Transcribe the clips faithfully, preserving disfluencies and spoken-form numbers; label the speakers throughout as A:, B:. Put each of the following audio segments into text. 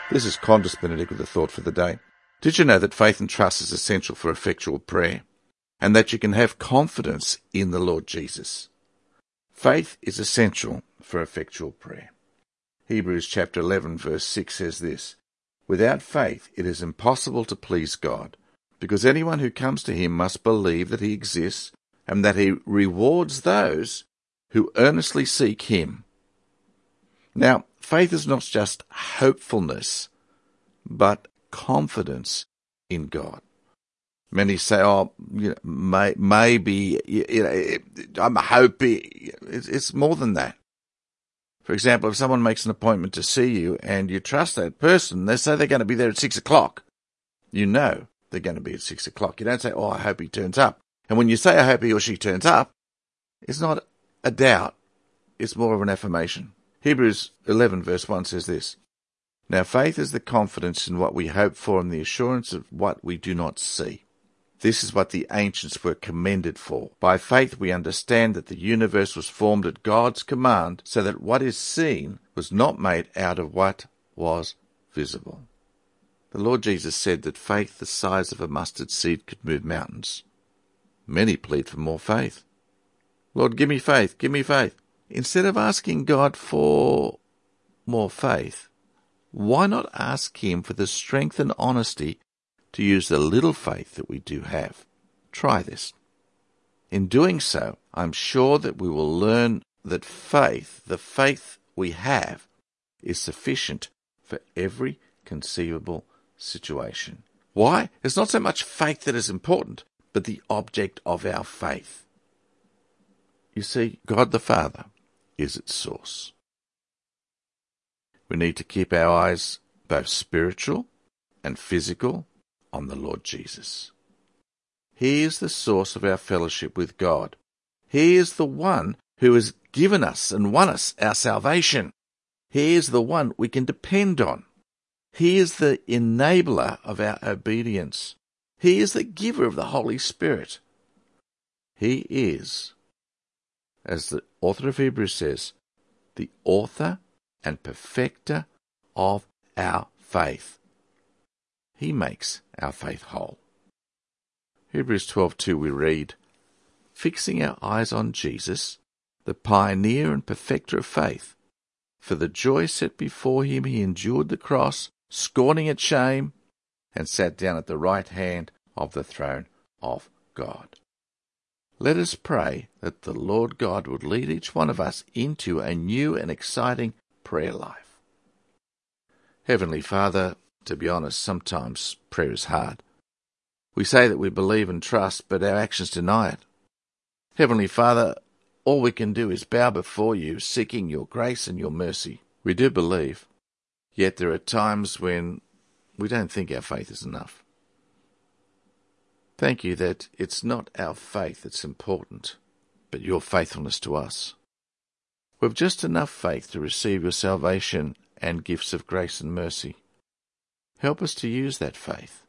A: This is Qantas Benedict with a thought for the day. Did you know that faith and trust is essential for effectual prayer, and that you can have confidence in the Lord Jesus? Faith is essential for effectual prayer. Hebrews chapter eleven verse six says this, "Without faith it is impossible to please God, because anyone who comes to him must believe that he exists and that he rewards those who earnestly seek him." Now, faith is not just hopefulness, but confidence in God. Many say, oh, you know, may, maybe, you know, I'm hoping. It's, it's more than that. For example, if someone makes an appointment to see you and you trust that person, they say they're going to be there at six o'clock. You know they're going to be at six o'clock. You don't say, oh, I hope he turns up. And when you say, I hope he or she turns up, it's not a doubt. It's more of an affirmation. Hebrews eleven verse one says this, "Now faith is the confidence in what we hope for and the assurance of what we do not see. This is what the ancients were commended for. By faith we understand that the universe was formed at God's command, so that what is seen was not made out of what was visible." The Lord Jesus said that faith the size of a mustard seed could move mountains. Many plead for more faith. Lord, give me faith, give me faith. Instead of asking God for more faith, why not ask him for the strength and honesty to use the little faith that we do have? Try this. In doing so, I'm sure that we will learn that faith, the faith we have, is sufficient for every conceivable situation. Why? It's not so much faith that is important, but the object of our faith. You see, God the Father is its source. We need to keep our eyes, both spiritual and physical, on the Lord Jesus. He is the source of our fellowship with God. He is the one who has given us and won us our salvation. He is the one we can depend on. He is the enabler of our obedience. He is the giver of the Holy Spirit. He is, as the author of Hebrews says, the author and perfecter of our faith. He makes our faith whole. Hebrews twelve two we read, "Fixing our eyes on Jesus, the pioneer and perfecter of faith, for the joy set before him he endured the cross, scorning its shame, and sat down at the right hand of the throne of God." Let us pray that the Lord God would lead each one of us into a new and exciting prayer life. Heavenly Father, to be honest, sometimes prayer is hard. We say that we believe and trust, but our actions deny it. Heavenly Father, all we can do is bow before you, seeking your grace and your mercy. We do believe, yet there are times when we don't think our faith is enough. Thank you that it's not our faith that's important, but your faithfulness to us. We've just enough faith to receive your salvation and gifts of grace and mercy. Help us to use that faith.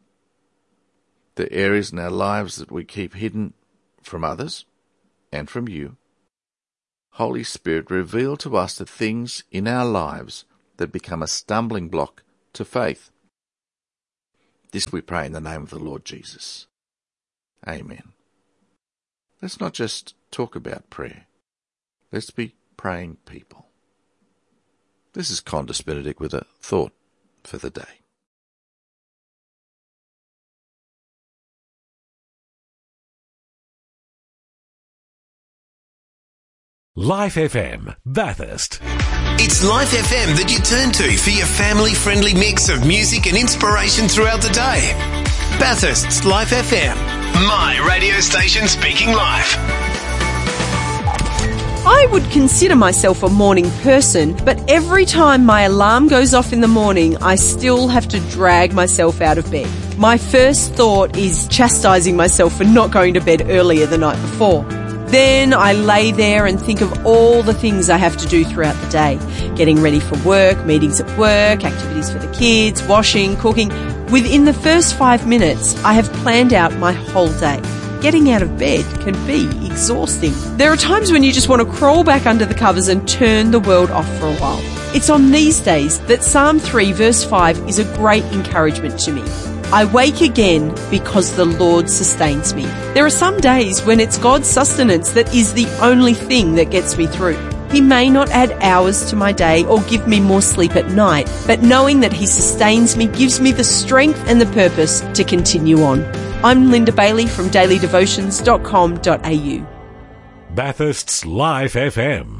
A: The areas in our lives that we keep hidden from others and from you, Holy Spirit, reveal to us the things in our lives that become a stumbling block to faith. This we pray in the name of the Lord Jesus. Amen. Let's not just talk about prayer. Let's be praying people. This is Qantas Benedict with a thought for the day.
B: Life F M, Bathurst.
C: It's Life F M that you turn to for your family-friendly mix of music and inspiration throughout the day. Bathurst's Life F M, my radio station speaking life.
D: I would consider myself a morning person, but every time my alarm goes off in the morning, I still have to drag myself out of bed. My first thought is chastising myself for not going to bed earlier the night before. Then I lay there and think of all the things I have to do throughout the day. Getting ready for work, meetings at work, activities for the kids, washing, cooking. Within the first five minutes, I have planned out my whole day. Getting out of bed can be exhausting. There are times when you just want to crawl back under the covers and turn the world off for a while. It's on these days that Psalm three verse five is a great encouragement to me. I wake again because the Lord sustains me. There are some days when it's God's sustenance that is the only thing that gets me through. He may not add hours to my day or give me more sleep at night, but knowing that He sustains me gives me the strength and the purpose to continue on. I'm Linda Bailey from daily devotions dot com dot a u.
B: Bathurst's Life F M.